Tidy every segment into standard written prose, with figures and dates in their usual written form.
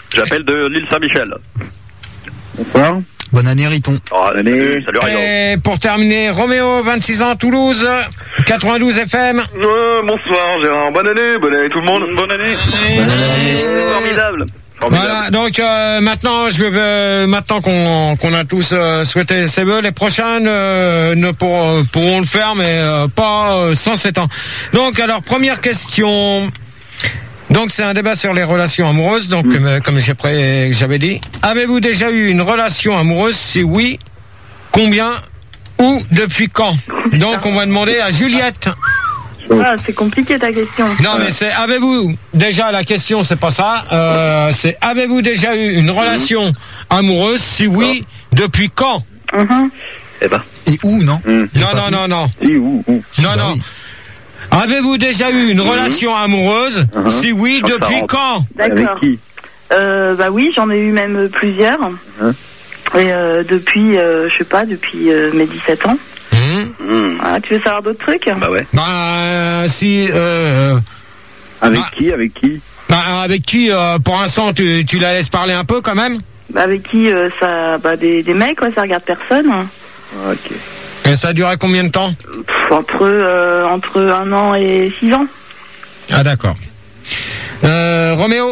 J'appelle de l'île Saint-Michel. Bonsoir. Bonne année, Riton. Bonne année. Salut, Riton. Et pour terminer, Roméo, 26 ans, Toulouse, 92 FM. Bonsoir Gérard, bonne année tout le monde. Bonne année. C'est formidable. Voilà, donc maintenant maintenant qu'on a tous souhaité ses vœux, les prochaines pourront le faire, mais pas sans 7 ans. Donc alors première question. Donc c'est un débat sur les relations amoureuses. Donc comme j'avais dit, avez-vous déjà eu une relation amoureuse? Si oui, combien ou depuis quand? Donc on va demander à Juliette. Ah, c'est compliqué ta question. Non, mais c'est avez-vous déjà, la question c'est pas ça, c'est avez-vous déjà eu une relation amoureuse? Si oui, depuis quand? Eh ben. Et où, non? Non. Si, où Non. Avez-vous déjà eu une relation amoureuse? Si oui, depuis quand? D'accord. Avec qui? Bah oui, j'en ai eu même plusieurs. Et depuis, je sais pas, depuis mes 17 ans. Ah, tu veux savoir d'autres trucs? Bah ouais. Avec qui? Avec qui, pour l'instant, tu la laisses parler un peu quand même? Bah avec qui des mecs, quoi, ça regarde personne. Ok. Et ça a duré combien de temps? Entre 1 an et 6 ans. Ah d'accord. Roméo.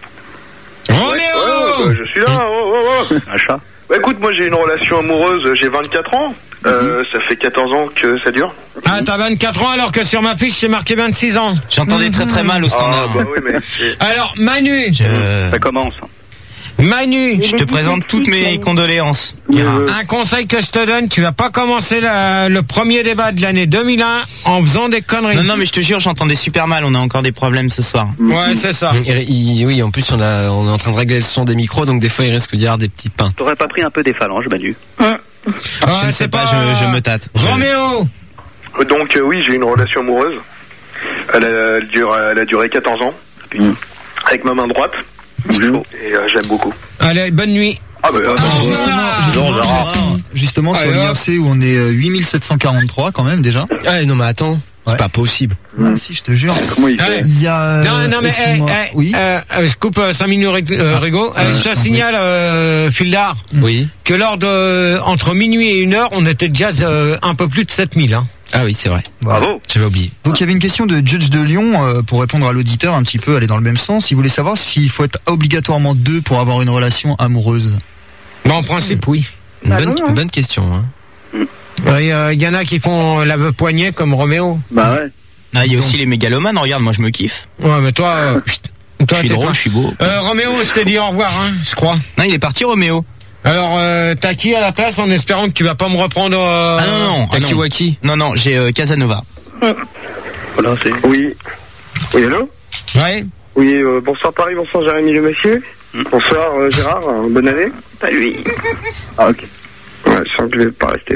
Je suis là. Un chat. Bah écoute, moi j'ai une relation amoureuse, j'ai 24 ans. Ça fait 14 ans que ça dure. Ah, t'as 24 ans alors que sur ma fiche c'est marqué 26 ans. J'entendais très très mal au standard. Bah oui, mais Alors Manu. Ça commence. Manu, Je te présente toutes mes condoléances. un conseil que je te donne, tu vas pas commencer le premier débat de l'année 2001 en faisant des conneries. Non, mais je te jure, j'entendais super mal. On a encore des problèmes ce soir. Ouais, c'est ça. Oui, en plus on est en train de régler le son des micros, donc des fois il risque d'y avoir des petites pintes. T'aurais pas pris un peu des phalanges, Manu? Je ne sais pas, je me tâte. Roméo. donc oui, j'ai une relation amoureuse. Elle a duré 14 ans. Avec ma main droite. Et j'aime beaucoup. Allez, bonne nuit. Ah bah Justement sur l'IRC où on est 8743 quand même déjà. Ah non mais attends, c'est pas possible. Ah si, je te jure. Comment il fait? Il y a Non mais oui. je coupe 5 minutes Rigo. Je te signale Fildar. Oui. Que lors de entre minuit et 1h, on était déjà un peu plus de 7000 hein. Ah oui, c'est vrai. Voilà. Bravo. J'avais oublié. Donc il y avait une question de Judge de Lyon pour répondre à l'auditeur un petit peu, aller dans le même sens. Il voulait savoir s'il faut être obligatoirement 2 pour avoir une relation amoureuse. Bah, en principe oui. Bonne question. Hein. Il y en a qui font l'aveu-poignet comme Roméo. Bah ouais. Ah, il y a aussi les mégalomanes. Regarde, moi je me kiffe. Ouais, mais toi, Je suis drôle, je suis beau. Roméo, je t'ai dit au revoir, hein, je crois. Non, il est parti, Roméo. Alors, t'as qui à la place en espérant que tu vas pas me reprendre Ah non. Takiwaki. Non, j'ai Casanova. Voilà, c'est... Oui, allô? Ouais. Oui, bonsoir Paris, bonsoir Jérémy le monsieur. Bonsoir Gérard, bonne année. Pas lui. Ah ok. Ouais, je sens que je vais pas rester.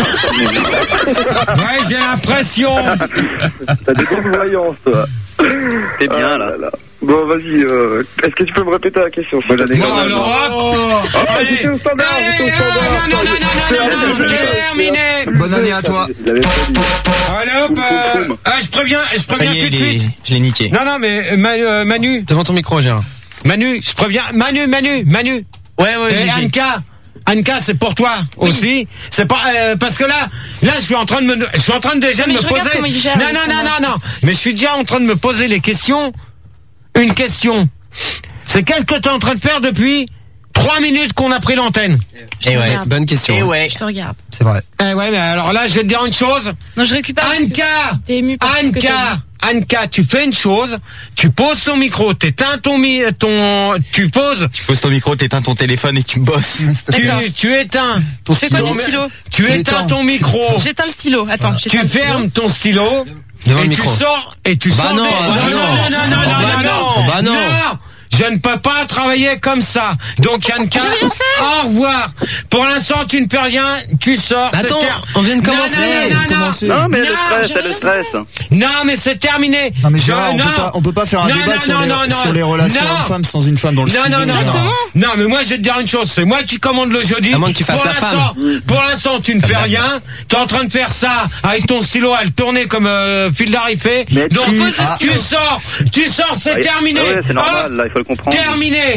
Ouais, j'ai l'impression. T'as des bonnes voyances, toi. T'es bien là. Bon, vas-y, est-ce que tu peux me répéter la question? Non, alors hop. J'étais au standard, Non, terminé. Bonne année à toi. Allez hop, je préviens tout de suite. Je l'ai niqué. Non, mais Manu. Devant ton micro, Gérard. Manu, je préviens. Manu. Ouais, Et Anka, c'est pour toi aussi. C'est pas parce que là, je suis en train de déjà de me poser. Non. Mais je suis déjà en train de me poser les questions. Une question. C'est qu'est-ce que tu es en train de faire depuis 3 minutes qu'on a pris l'antenne? Et ouais, bonne question. Et ouais. Je te regarde. C'est vrai. Ouais, mais alors là, je vais te dire une chose. Non, je récupère. J'étais émue par ce que t'as dit. Anka, tu fais une chose, tu poses ton micro, t'éteins tu poses ton micro, t'éteins ton téléphone et tu bosses. Tu éteins. Fais quoi du stylo? Tu éteins ton micro. J'éteins le stylo. Attends. Tu fermes ton stylo. Devant le Et micro. tu sors. Non. Je ne peux pas travailler comme ça. Donc Anka, au revoir. Pour l'instant, tu ne fais rien, tu sors. Attends, on vient de commencer. Non, mais le stress. Non, mais c'est terminé. Non mais Gérard, on peut pas faire un débat sur les relations hommes-femmes sans une femme dans le studio. Non, mais moi je vais te dire une chose, c'est moi qui commande le jeudi. À moins que tu fasses la femme. Pour l'instant, tu ne fais rien. T'es en train de faire ça avec ton stylo à le tourner comme Fildar il fait. Donc tu sors, c'est terminé. Ouais, c'est normal, là, il faut le comprendre. Terminé.